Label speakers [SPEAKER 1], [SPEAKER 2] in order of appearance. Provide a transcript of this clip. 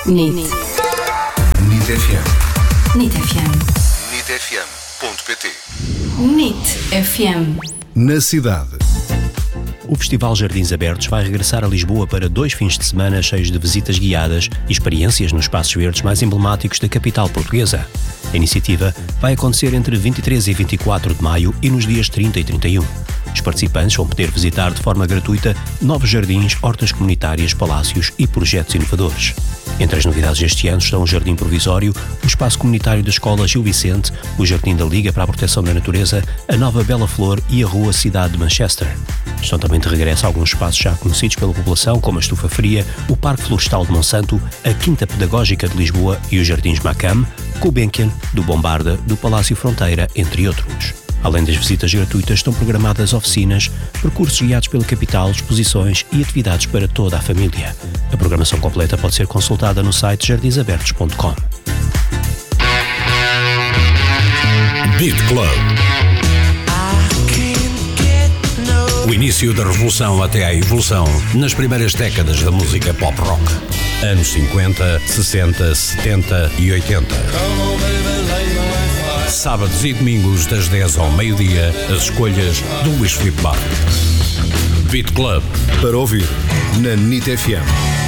[SPEAKER 1] NIT.
[SPEAKER 2] NIT FM.
[SPEAKER 1] NIT FM.
[SPEAKER 2] NITfm.pt.
[SPEAKER 1] NIT FM.
[SPEAKER 2] Na cidade.
[SPEAKER 3] O Festival Jardins Abertos vai regressar a Lisboa para 2 fins de semana cheios de visitas guiadas e experiências nos espaços verdes mais emblemáticos da capital portuguesa. A iniciativa vai acontecer entre 23 e 24 de maio e nos dias 30 e 31. Os participantes vão poder visitar de forma gratuita novos jardins, hortas comunitárias, palácios e projetos inovadores. Entre as novidades deste ano estão o Jardim Provisório, o Espaço Comunitário da Escola Gil Vicente, o Jardim da Liga para a Proteção da Natureza, a Nova Bela Flor e a Rua Cidade de Manchester. Estão também de regresso alguns espaços já conhecidos pela população, como a Estufa Fria, o Parque Florestal de Monsanto, a Quinta Pedagógica de Lisboa e os Jardins Macam, Gulbenkian, do Bombarda, do Palácio Fronteira, entre outros. Além das visitas gratuitas, estão programadas oficinas, percursos guiados pela capital, exposições e atividades para toda a família. A programação completa pode ser consultada no site jardinsabertos.com.
[SPEAKER 4] Beat Club. O início da revolução até à evolução nas primeiras décadas da música pop-rock. Anos 50, 60, 70 e 80. Sábados e domingos das 10 ao meio-dia, as escolhas do Luís Filipe Barros. Beat Club.
[SPEAKER 2] Para ouvir na NIT FM.